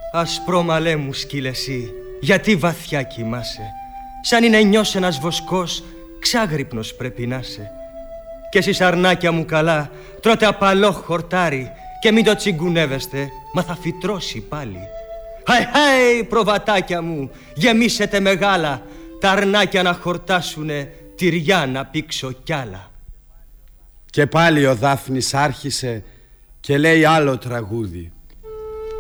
Ασπρόμαλέ μου σκύλε εσύ, γιατί βαθιά κοιμάσαι? Σαν είναι νιός ένας βοσκός, ξάγρυπνος πρέπει να σε. Κι εσείς αρνάκια μου καλά, τρώτε απαλό χορτάρι και μην το τσιγκουνεύεστε, μα θα φυτρώσει πάλι. Χαϊ, προβατάκια μου, γεμίσετε μεγάλα, τα αρνάκια να χορτάσουνε, τυριά να πήξω κι άλλα. Και πάλι ο Δάφνης άρχισε και λέει άλλο τραγούδι.